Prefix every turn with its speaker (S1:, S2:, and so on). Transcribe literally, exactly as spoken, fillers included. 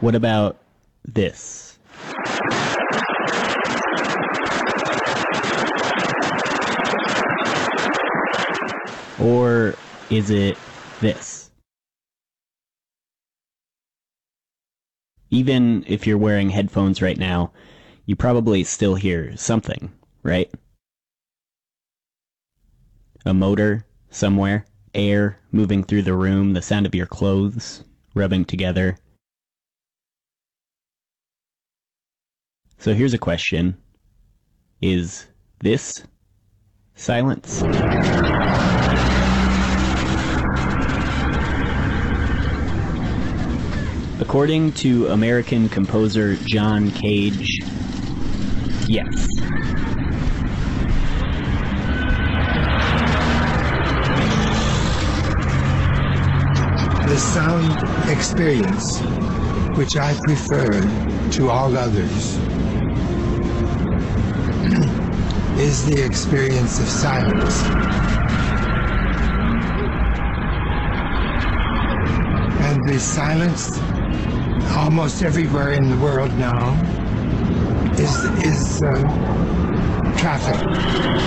S1: What about this? Or is it this? Even if you're wearing headphones right now, you probably still hear something, right? A motor somewhere, air moving through the room, the sound of your clothes rubbing together. So here's a question. Is this silence? According to American composer John Cage, yes.
S2: The sound experience, which I prefer to all others, is the experience of silence. And the silence almost everywhere in the world now is, is uh, traffic.